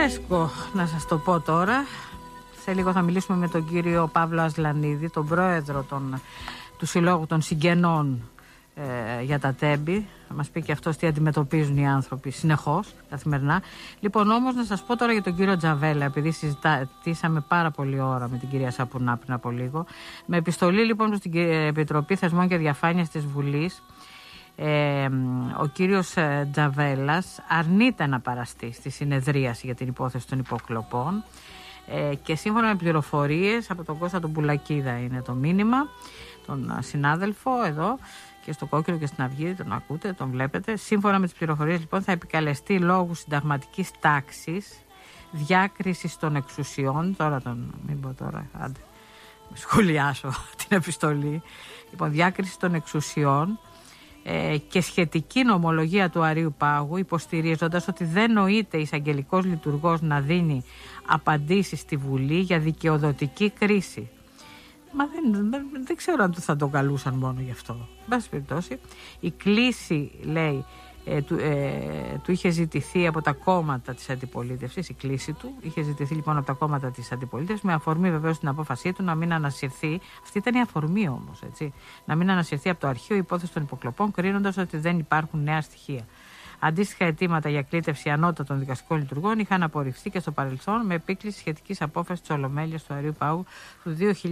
φρέσκο να σας το πω τώρα. Σε λίγο θα μιλήσουμε με τον κύριο Παύλο Ασλανίδη, τον πρόεδρο του Συλλόγου των Συγγενών για τα τέμπη. Θα μας πει και αυτός τι αντιμετωπίζουν οι άνθρωποι συνεχώς, καθημερινά. Λοιπόν, όμως να σας πω τώρα για τον κύριο Τζαβέλα, επειδή συζητήσαμε πάρα πολλή ώρα με την κυρία Σαπουνά πριν από λίγο. Με επιστολή λοιπόν στην Επιτροπή Θεσμών και Διαφάνειας της Βουλής, ο κύριος Τζαβέλας αρνείται να παραστεί στη συνεδρίαση για την υπόθεση των υποκλοπών και σύμφωνα με πληροφορίες από τον Κώστα τον Πουλακίδα είναι το μήνυμα, τον συνάδελφο εδώ και στο Κόκκινο και στην Αυγή, τον ακούτε, τον βλέπετε. Σύμφωνα με τις πληροφορίες λοιπόν θα επικαλεστεί λόγου συνταγματικής τάξης, διάκρισης των εξουσιών, μην πω τώρα, άντε, σχολιάσω την επιστολή, λοιπόν, διάκριση των εξουσιών και σχετική νομολογία του Αρείου Πάγου, υποστηρίζοντας ότι δεν νοείται εισαγγελικός λειτουργός να δίνει απαντήσεις στη Βουλή για δικαιοδοτική κρίση. Μα δεν ξέρω αν θα τον καλούσαν μόνο γι' αυτό. Εν πάση περιπτώσει, η κλήση, λέει, του είχε ζητηθεί από τα κόμματα της αντιπολίτευσης, η κλήση του είχε ζητηθεί λοιπόν από τα κόμματα της αντιπολίτευσης, με αφορμή βεβαίως την απόφασή του να μην ανασυρθεί. Αυτή ήταν η αφορμή όμως, έτσι. Να μην ανασυρθεί από το αρχείο η υπόθεση των υποκλοπών, κρίνοντας ότι δεν υπάρχουν νέα στοιχεία. Αντίστοιχα αιτήματα για κλήτευση ανώτατων δικαστικών λειτουργών είχαν απορριφθεί και στο παρελθόν με επίκληση σχετικής απόφασης της Ολομέλειας του Αρείου Πάγου του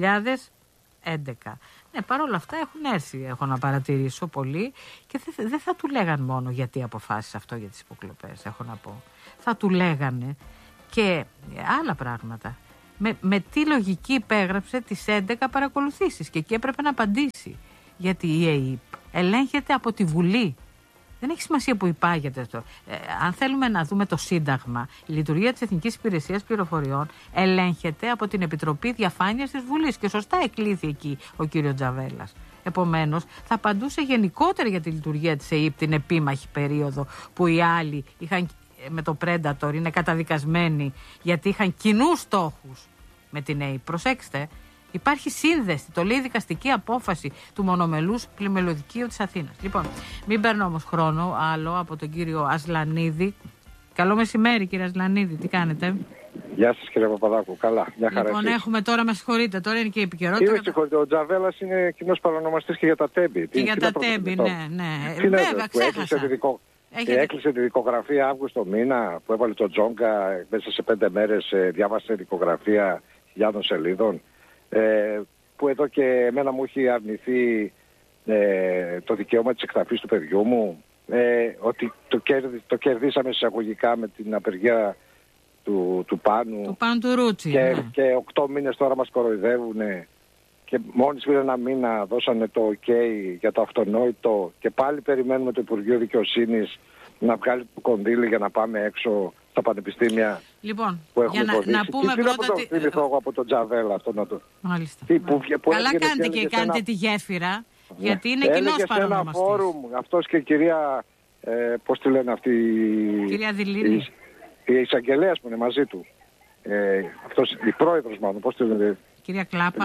2011. Ναι, παρόλα αυτά έχουν έρθει, έχω να παρατηρήσω πολύ, και δεν θα του λέγαν μόνο γιατί αποφάσισε αυτό για τις υποκλοπές, έχω να πω. Θα του λέγανε και άλλα πράγματα. Με τι λογική υπέγραψε τις 11 παρακολουθήσεις και εκεί έπρεπε να απαντήσει. Γιατί η ΕΕΠ ελέγχεται από τη Βουλή. Δεν έχει σημασία που υπάγεται αυτό. Αν θέλουμε να δούμε το Σύνταγμα, η λειτουργία της Εθνικής Υπηρεσίας Πληροφοριών ελέγχεται από την Επιτροπή Διαφάνειας της Βουλής και σωστά εκλήθη εκεί ο κύριος Τζαβέλας. Επομένως, θα απαντούσε γενικότερα για τη λειτουργία της ΕΕΠ την επίμαχη περίοδο που οι άλλοι είχαν, με το Predator, είναι καταδικασμένοι γιατί είχαν κοινούς στόχους με την ΕΕΠ. Προσέξτε. Υπάρχει σύνδεση, το λέει η δικαστική απόφαση του μονομελούς πλημελωδικείου της Αθήνας. Λοιπόν, μην παίρνω όμως χρόνο άλλο από τον κύριο Ασλανίδη. Καλό μεσημέρι, κύριε Ασλανίδη, τι κάνετε? Γεια σας, κύριε Παπαδάκου, καλά, μια χαρά. Λοιπόν, έχουμε τώρα, με συγχωρείτε, τώρα είναι και η επικαιρότητα. Με συγχωρείτε, ο Τζαβέλας είναι κοινός παρονομαστής και για τα τέμπη. Και για τα τέμπη, ναι. Βέβαια, ξέχασα. Έκλεισε τη δικογραφία Αύγουστο μήνα που έβαλε τον Τζόγκα, μέσα σε 5 μέρες διάβασε δικογραφία χιλιάδων σελίδων. Που εδώ και εμένα μου έχει αρνηθεί το δικαίωμα της εκταφής του παιδιού μου, ότι το κερδίσαμε εισαγωγικά με την απεργία του Πάνου. Του Πάνου του Ρούτσι. Και 8 μήνες τώρα μας κοροϊδεύουν και μόλις πριν ένα μήνα δώσανε το OK για το αυτονόητο και πάλι περιμένουμε το Υπουργείο Δικαιοσύνης να βγάλει το κονδύλι για να πάμε έξω στα πανεπιστήμια, λοιπόν, που έχουμε να πούμε τι πρώτα ότι... Τι εγώ από τον Τζαβέλα αυτό να το... Μάλιστα. Καλά κάνετε και κάνετε τη γέφυρα, γιατί είναι κοινός παρονομαστής. Ένα φόρουμ, αυτός και η κυρία, πώς τη λένε αυτή... Κυρία Δηλίνη. Η εισαγγελέας που είναι μαζί του. Αυτός, η πρόεδρος μάλλον, πώς τη λένε... Κυρία Κλάπα.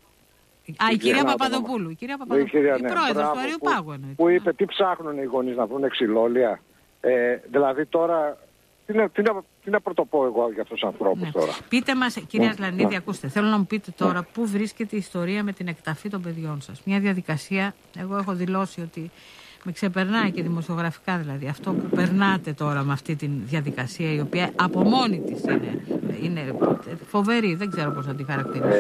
Η κυρία Παπαδοπούλου. Η πρόεδρος του Αρείου Πάγου εννοείται. Που είπε τι ψάχνουν οι γονείς να βρουν ξυλόλια. Δηλαδή τώρα... Τι να πρωτοπώ εγώ για αυτούς τους ανθρώπους τώρα. Πείτε μας, κυρία Ασλανίδη, ακούστε, θέλω να μου πείτε τώρα πού βρίσκεται η ιστορία με την εκταφή των παιδιών σας. Μια διαδικασία, εγώ έχω δηλώσει ότι με ξεπερνάει και δημοσιογραφικά δηλαδή. Αυτό που περνάτε τώρα με αυτή τη διαδικασία, η οποία από μόνη της είναι φοβερή, δεν ξέρω πώς να τη χαρακτηρίσω.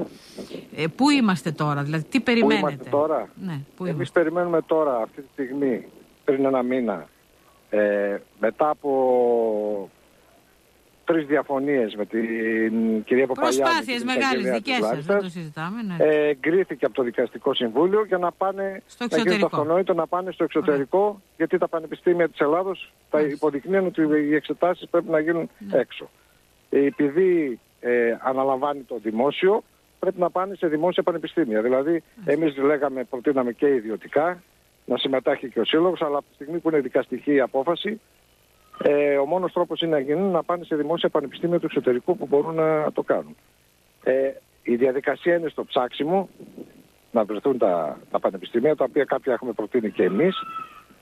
Πού είμαστε τώρα, δηλαδή τι περιμένετε? Πού είμαστε τώρα? Ναι, εμείς περιμένουμε τώρα, αυτή τη στιγμή, πριν ένα μήνα, μετά από 3 διαφωνίες με την κυρία Παπαγιάννη. Προσπάθειες μεγάλες δικές σας, δεν το συζητάμε. Ναι. Εγκρίθηκε από το Δικαστικό Συμβούλιο για να πάνε στο εξωτερικό. Να γίνει το αυτονόητο, να πάνε στο εξωτερικό, γιατί τα πανεπιστήμια της Ελλάδος τα υποδεικνύουν ότι οι εξετάσεις πρέπει να γίνουν έξω. Επειδή αναλαμβάνει το δημόσιο, πρέπει να πάνε σε δημόσια πανεπιστήμια. Δηλαδή, εμείς προτείναμε και ιδιωτικά να συμμετάχει και ο Σύλλογος, αλλά από τη στιγμή που είναι δικαστική η απόφαση, ο μόνος τρόπος είναι να πάνε σε δημόσια πανεπιστήμια του εξωτερικού που μπορούν να το κάνουν. Η διαδικασία είναι στο ψάξιμο να βρεθούν τα πανεπιστήμια, τα οποία κάποια έχουμε προτείνει και εμείς.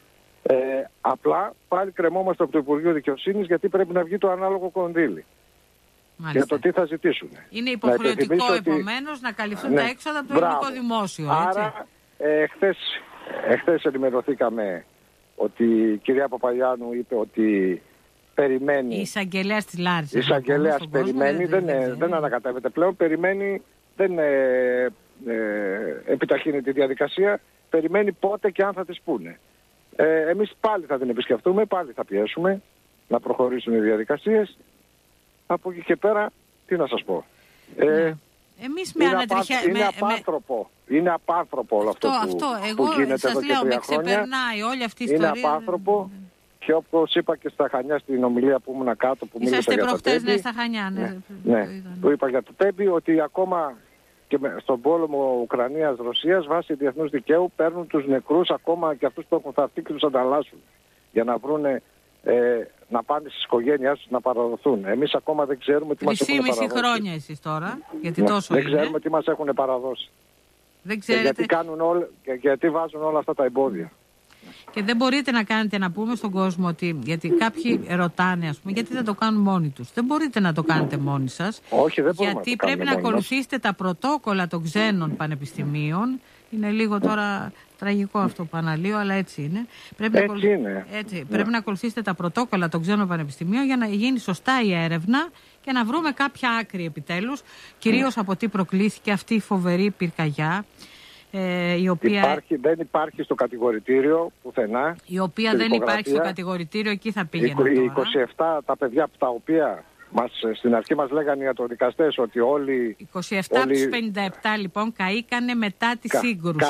Απλά πάλι κρεμόμαστε από το Υπουργείο Δικαιοσύνης, γιατί πρέπει να βγει το ανάλογο κονδύλι. Μάλιστα. Για το τι θα ζητήσουν. Είναι υποχρεωτικό επομένως να καλυφθούν τα έξοδα από το ελληνικό δημόσιο. Έτσι. Άρα εχθές ενημερωθήκαμε ότι η κυρία Παπαγιάννου είπε ότι περιμένει. Η εισαγγελέας της Λάρισσας. Η εισαγγελέας περιμένει, δεν ανακατεύεται πλέον, περιμένει, δεν επιταχύνει τη διαδικασία, περιμένει πότε και αν θα τις πούνε. Εμείς πάλι θα την επισκεφτούμε, πάλι θα πιέσουμε να προχωρήσουν οι διαδικασίες. Από εκεί και πέρα, τι να σας πω. Εμείς με ανατριχιά... Είναι απάνθρωπο όλο αυτό που γίνεται εδώ και 3 χρόνια. Με ξεπερνάει όλη αυτή η ιστορία. Είναι απάνθρωπο και όπως είπα και στα Χανιά στην ομιλία που ήμουν κάτω, που μίλησα για το Τέμπη. Στα Χανιά, που είπα για το Τέμπη, ότι ακόμα και στον πόλεμο Ουκρανίας-Ρωσίας βάσει διεθνούς δικαίου παίρνουν τους νεκρούς, ακόμα και αυτούς που έχουν θαυτεί, και τους ανταλλάσσουν για να βρούνε, να πάνε στις οικογένειές τους να παραδοθούν. Εμείς ακόμα δεν ξέρουμε τι μας έχουν παραδώσει. 3,5 χρόνια εσείς τώρα, γιατί τόσο δεν ξέρουμε τι μας έχουν παραδώσει. Δεν ξέρετε. Γιατί βάζουν όλα αυτά τα εμπόδια. Και δεν μπορείτε να κάνετε, να πούμε στον κόσμο ότι, γιατί κάποιοι ρωτάνε, ας πούμε, γιατί δεν το κάνουν μόνοι τους. Δεν μπορείτε να το κάνετε μόνοι σας. Όχι, δεν μπορούμε. Γιατί πρέπει να ακολουθήσετε τα πρωτόκολλα των ξένων πανεπιστημίων. Είναι λίγο τώρα τραγικό αυτό που αναλύω, αλλά έτσι είναι. Πρέπει να ακολουθήσετε τα πρωτόκολλα των ξένων πανεπιστημίων για να γίνει σωστά η έρευνα και να βρούμε κάποια άκρη επιτέλους, κυρίως από τι προκλήθηκε αυτή η φοβερή πυρκαγιά. Η οποία... δεν υπάρχει στο κατηγορητήριο πουθενά. Η οποία δεν υπάρχει στο κατηγορητήριο, εκεί θα πήγαινε. Οι 27 τα παιδιά τα οποία στην αρχή μας λέγανε οι ιατροδικαστές ότι όλοι... 27 από τους 57 λοιπόν καήκανε μετά τη σύγκρουση.